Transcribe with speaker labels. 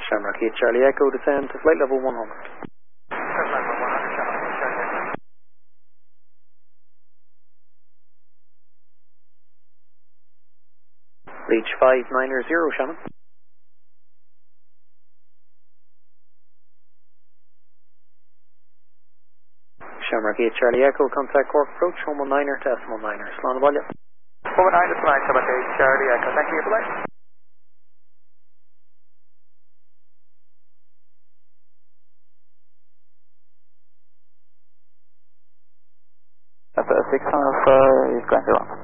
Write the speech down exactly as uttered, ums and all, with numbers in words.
Speaker 1: Shamrock eight Charlie Echo, descend to flight level one hundred.
Speaker 2: Flight level one hundred, Shamrock eight Charlie Echo.
Speaker 1: Reach five nine zero, Shannon. Shamrock eight Charlie Echo, contact Cork approach, one one niner, decimal niner, Slán Bhaile.
Speaker 2: one one nine, decimal nine, Shamrock eight Charlie Echo, thank you, bye-bye.
Speaker 3: That's a six hundred, uh, is going to